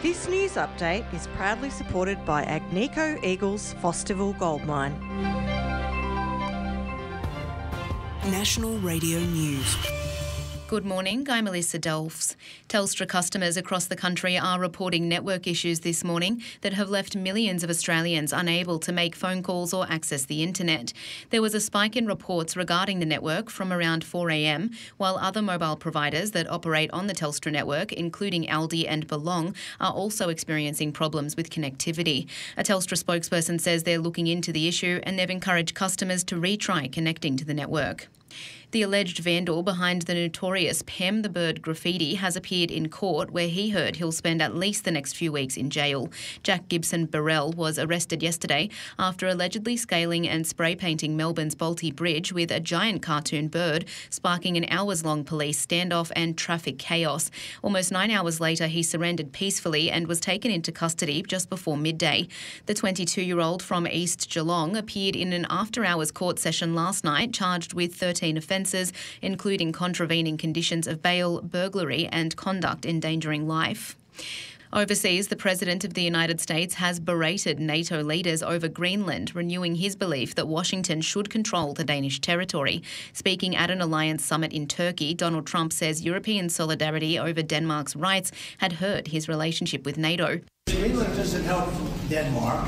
This news update is proudly supported by Agnico Eagles Fosterville Gold Mine. National Radio News. Good morning, I'm Melissa Dolphs. Telstra customers across the country are reporting network issues this morning that have left millions of Australians unable to make phone calls or access the internet. There was a spike in reports regarding the network from around 4 a.m, while other mobile providers that operate on the Telstra network, including Aldi and Belong, are also experiencing problems with connectivity. A Telstra spokesperson says they're looking into the issue and they've encouraged customers to retry connecting to the network. The alleged vandal behind the notorious Pem the Bird graffiti has appeared in court, where he heard he'll spend at least the next few weeks in jail. Jack Gibson Burrell was arrested yesterday after allegedly scaling and spray painting Melbourne's Bolte Bridge with a giant cartoon bird, sparking an hours-long police standoff and traffic chaos. Almost 9 hours later, he surrendered peacefully and was taken into custody just before midday. The 22-year-old from East Geelong appeared in an after-hours court session last night, charged with 13 offences, including contravening conditions of bail, burglary and conduct endangering life. Overseas, the President of the United States has berated NATO leaders over Greenland, renewing his belief that Washington should control the Danish territory. Speaking at an alliance summit in Turkey, Donald Trump says European solidarity over Denmark's rights had hurt his relationship with NATO. Greenland doesn't help Denmark.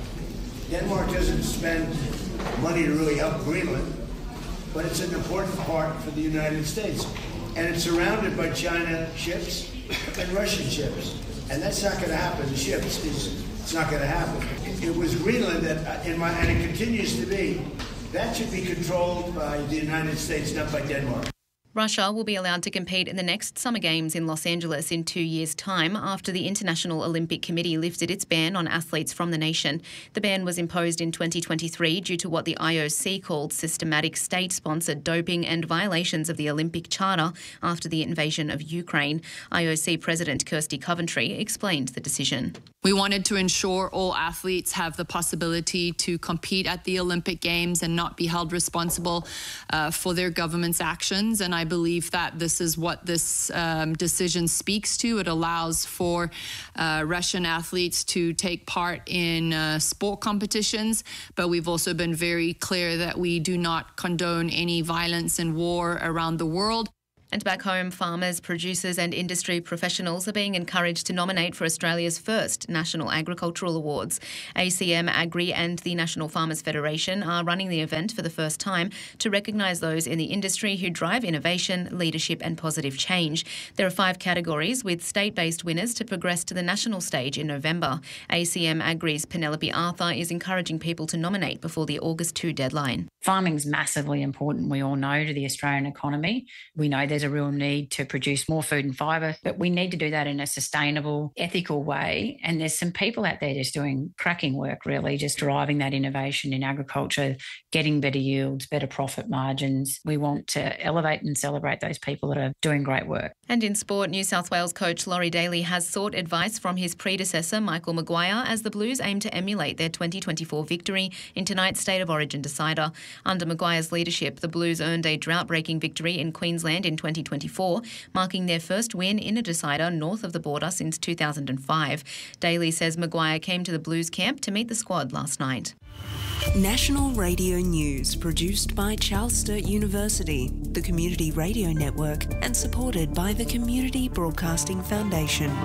Denmark doesn't spend money to really help Greenland, but it's an important part for the United States. And it's surrounded by China ships and Russian ships. And that's not going to happen. The ships, it's not going to happen. It was Greenland that, and it continues to be, that should be controlled by the United States, not by Denmark. Russia will be allowed to compete in the next Summer Games in Los Angeles in 2 years' time after the International Olympic Committee lifted its ban on athletes from the nation. The ban was imposed in 2023 due to what the IOC called systematic state-sponsored doping and violations of the Olympic Charter after the invasion of Ukraine. IOC President Kirsty Coventry explained the decision. We wanted to ensure all athletes have the possibility to compete at the Olympic Games and not be held responsible for their government's actions. And I believe that this is what this decision speaks to. It allows for Russian athletes to take part in sport competitions, but we've also been very clear that we do not condone any violence and war around the world. And back home, farmers, producers and industry professionals are being encouraged to nominate for Australia's first National Agricultural Awards. ACM Agri and the National Farmers Federation are running the event for the first time to recognise those in the industry who drive innovation, leadership and positive change. There are 5 categories, with state-based winners to progress to the national stage in November. ACM Agri's Penelope Arthur is encouraging people to nominate before the August 2 deadline. Farming's massively important, we all know, to the Australian economy. We know there's a real need to produce more food and fibre, but we need to do that in a sustainable, ethical way. And there's some people out there just doing cracking work, really, just driving that innovation in agriculture, getting better yields, better profit margins. We want to elevate and celebrate those people that are doing great work. And in sport, New South Wales coach Laurie Daly has sought advice from his predecessor, Michael Maguire, as the Blues aim to emulate their 2024 victory in tonight's State of Origin decider. Under Maguire's leadership, the Blues earned a drought-breaking victory in Queensland in 2024, marking their first win in a decider north of the border since 2005. Daly says Maguire came to the Blues camp to meet the squad last night. National Radio News, produced by Charles Sturt University, the Community Radio Network, and supported by the Community Broadcasting Foundation.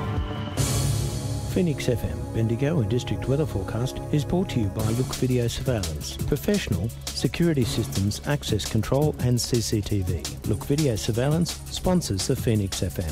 Phoenix FM, Bendigo and District Weather Forecast is brought to you by Look Video Surveillance. Professional security systems, access control and CCTV. Look Video Surveillance sponsors the Phoenix FM.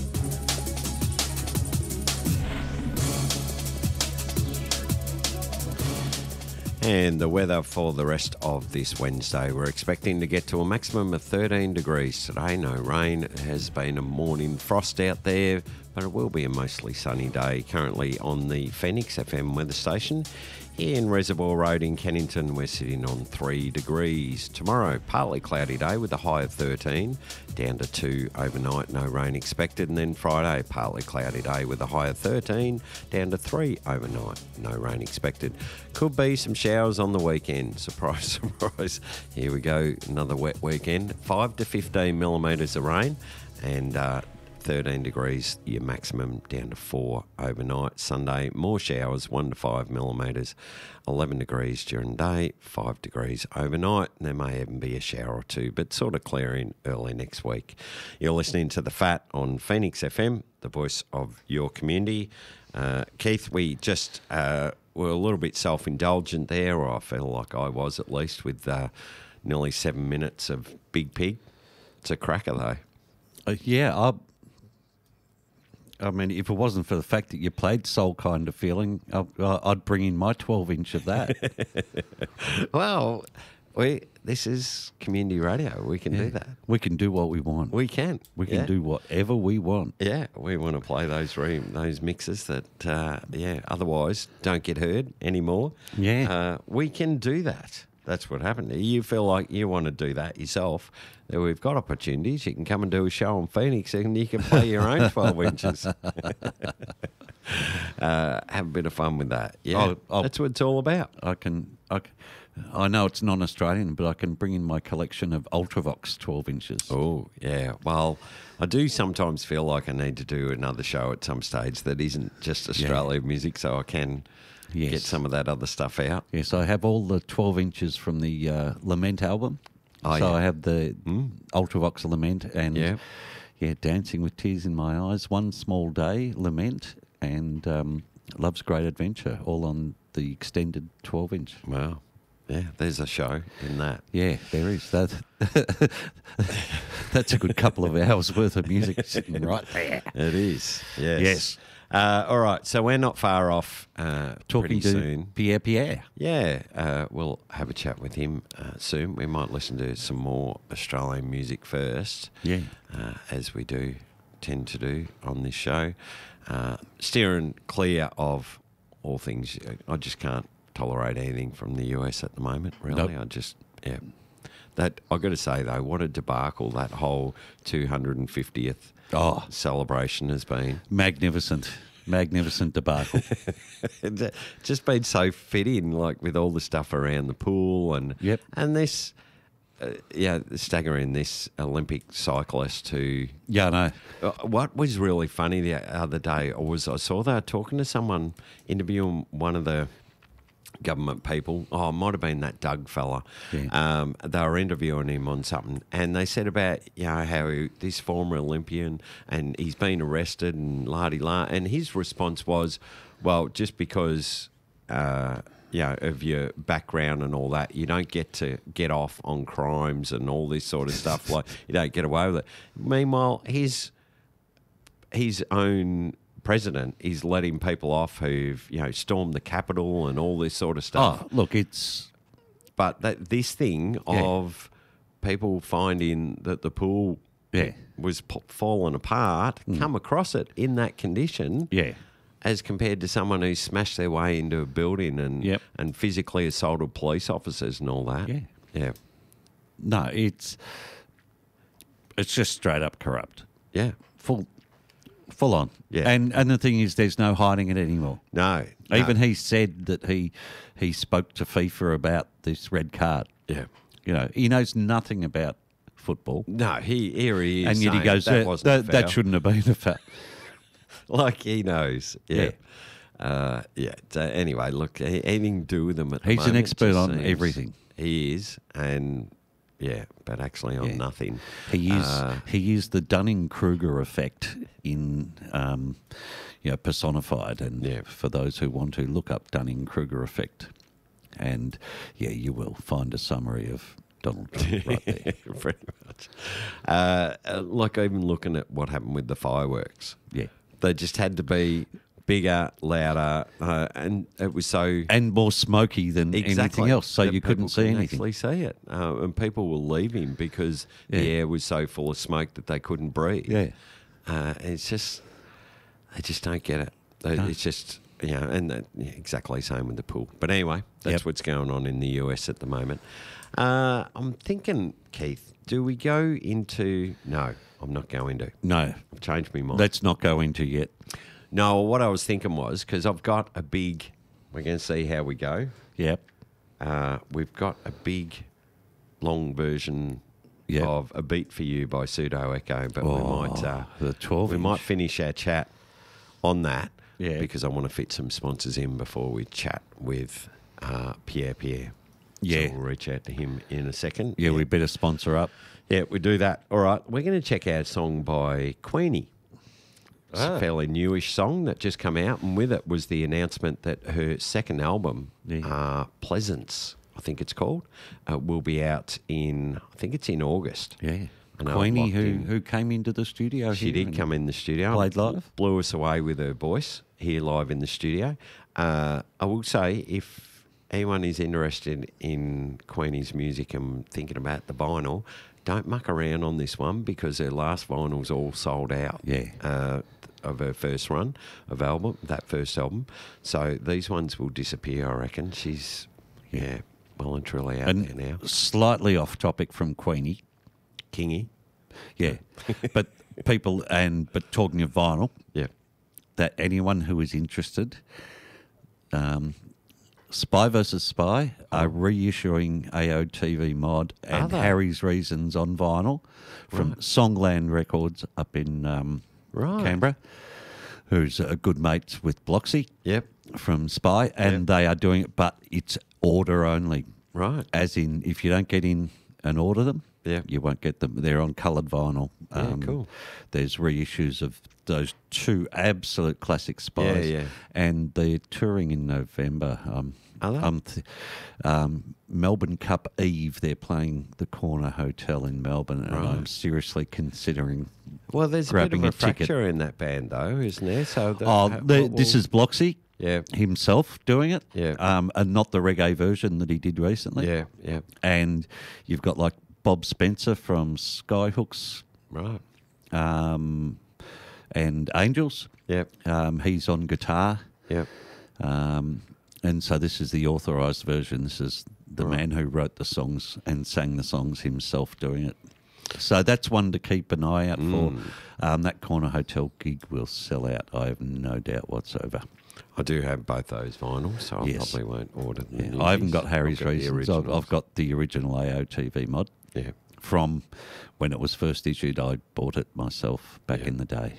And the weather for the rest of this Wednesday. We're expecting to get to a maximum of 13 degrees today. No rain. It has been a morning frost out there, but it will be a mostly sunny day. Currently on the Phoenix FM weather station. Here in Reservoir Road in Kennington, we're sitting on 3 degrees. Tomorrow, partly cloudy day with a high of 13, down to 2 overnight, no rain expected. And then Friday, partly cloudy day with a high of 13, down to 3 overnight, no rain expected. Could be some showers on the weekend. Surprise, surprise. Here we go, another wet weekend. 5 to 15 millimetres of rain and 13 degrees, your maximum down to 4 overnight. Sunday, more showers, 1 to 5 millimetres, 11 degrees during the day, 5 degrees overnight. And there may even be a shower or two, but sort of clearing early next week. You're listening to The Fat on Phoenix FM, the voice of your community. Keith, we just were a little bit self-indulgent there, or I feel like I was at least, with nearly 7 minutes of Big Pig. It's a cracker, though. Yeah, I mean, if it wasn't for the fact that you played Soul Kind of Feeling, I'd bring in my 12-inch of that. Well, this is community radio. We can do that. We can do what we want. We can. We can do whatever we want. Yeah, we want to play those mixes that, otherwise don't get heard anymore. Yeah. We can do that. That's what happened. You feel like you want to do that yourself, then we've got opportunities. You can come and do a show on Phoenix and you can play your own 12 inches. Have a bit of fun with that. Yeah, that's what it's all about. I know it's non-Australian, but I can bring in my collection of Ultravox 12 inches. Oh, yeah. Well, I do sometimes feel like I need to do another show at some stage that isn't just Australian music, so I can get some of that other stuff out. Yes, I have all the 12 inches from the Lament album. I have the Ultravox Lament and Dancing with Tears in My Eyes, One Small Day, Lament, and Love's Great Adventure, all on the extended 12 inch. Wow. Yeah, there's a show in that. Yeah, there is. That's a good couple of hours worth of music sitting right there. It is. Yes. All right, so we're not far off. Talking to soon. Pierre. Yeah, we'll have a chat with him soon. We might listen to some more Australian music first. Yeah. As we do tend to do on this show. Steering clear of all things. I just can't tolerate anything from the US at the moment, really. Nope. That I've got to say, though, what a debacle that whole 250th celebration has been. Magnificent debacle. It's just been so fitting, like with all the stuff around the pool and this, staggering this Olympic cyclist who. Yeah, I know. What was really funny the other day was I saw they were talking to someone, interviewing one of the government people. Oh, it might have been that Doug fella. Yeah. They were interviewing him on something, and they said about how this former Olympian and he's been arrested and la-di-la, and his response was, well, just because of your background and all that, you don't get to get off on crimes and all this sort of stuff. Like, you don't get away with it. Meanwhile, his own president is letting people off who've stormed the Capitol and all this sort of stuff. Oh, look, it's this thing of people finding that the pool was falling apart, come across it in that condition, as compared to someone who smashed their way into a building and physically assaulted police officers and all that. Yeah. No, it's just straight up corrupt. Yeah. Full on. Yeah. And the thing is, there's no hiding it anymore. No. Even he said that he spoke to FIFA about this red card. Yeah. He knows nothing about football. No, here he is. And yet he goes, that shouldn't have been a foul. Like he knows. Yeah. Anyway, look, anything to do with them at the moment. He's an expert on everything. He is. And but actually on nothing. He used the Dunning-Kruger effect in, personified. And for those who want to look up Dunning-Kruger effect, and you will find a summary of Donald Trump right there. Pretty much. Like even looking at what happened with the fireworks. Yeah, they just had to be bigger, louder, and it was so... And more smoky than anything else, so you couldn't see anything. Actually see it. And people were leaving because the air was so full of smoke that they couldn't breathe. Yeah. It's just... They just don't get it. It's just... exactly same with the pool. But anyway, that's what's going on in the US at the moment. I'm thinking, Keith, do we go into... No, I'm not going to. No. I've changed my mind. Let's not go into yet. No, what I was thinking was, because I've got a big... We're going to see how we go. Yep. We've got a big, long version of A Beat for You by Pseudo Echo, but we might finish our chat on that because I want to fit some sponsors in before we chat with Pierre. Yeah. So we'll reach out to him in a second. Yeah, we better sponsor up. Yeah, we do that. All right, we're going to check out a song by Queenie. It's a fairly newish song that just come out, and with it was the announcement that her second album, Pleasance, I think it's called, will be out in August. Yeah. Queenie, who came into the studio. She did come in the studio. Played live. Blew us away with her voice here live in the studio. I will say, if anyone is interested in Queenie's music and thinking about the vinyl, don't muck around on this one because her last vinyl's all sold out. Yeah. Of her first run of that first album. So these ones will disappear, I reckon. She's well and truly out there now. Slightly off topic from Queenie. Kingy. Yeah. but talking of vinyl, that anyone who is interested, Spy vs. Spy are reissuing AOTV Mod and Harry's Reasons on vinyl from Songland Records up in Canberra, who's a good mate with Bloxy from Spy, and they are doing it, but it's order only. Right. As in, if you don't get in and order them, you won't get them. They're on coloured vinyl. Cool. There's reissues of those two absolute classic Spies. And they're touring in November. Melbourne Cup Eve, they're playing the Corner Hotel in Melbourne, and I'm seriously considering there's grabbing a bit of a fracture ticket. In that band, though, isn't there? So this is Bloxy himself doing it, and not the reggae version that he did recently. Yeah. And you've got like Bob Spencer from Skyhooks, right, and Angels. He's on guitar. And so this is the authorised version. This is the man who wrote the songs and sang the songs himself doing it. So that's one to keep an eye out for. That Corner Hotel gig will sell out, I have no doubt whatsoever. I do have both those vinyls, so I probably won't order them. I haven't got Harry's Reasons. I've got the original AOTV Mod. Yeah. From when it was first issued, I bought it myself back in the day.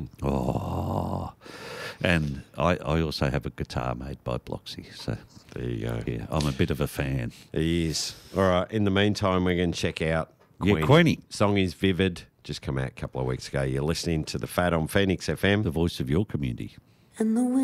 And I also have a guitar made by Bloxy. So there you go. Yeah, I'm a bit of a fan. He is. All right. In the meantime, we're going to check out Queenie. Song is Vivid. Just come out a couple of weeks ago. You're listening to The Fat on Phoenix FM. The voice of your community. And the